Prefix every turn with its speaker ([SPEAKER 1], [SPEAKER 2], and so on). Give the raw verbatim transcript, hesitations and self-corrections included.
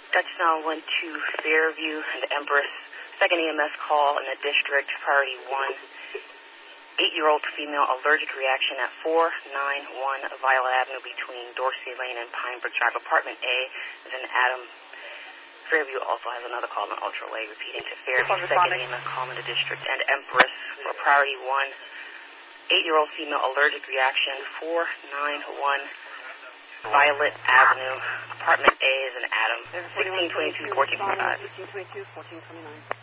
[SPEAKER 1] Touchdown went to Fairview and Empress. Second E M S call in the district, priority one. Eight-year-old female allergic reaction at four nine one Violet Avenue between Dorsey Lane and Pinebrook Drive. Apartment A is in Adam. Fairview also has another call in Ultra Way, repeating to Fairview. Second E M S call in the district and Empress for priority one. Eight-year-old female allergic reaction, four nine one Violet Avenue. Apartment A is in Adam. sixteen twenty-two, fourteen twenty-five.
[SPEAKER 2] sixteen twenty-two, fourteen twenty-nine.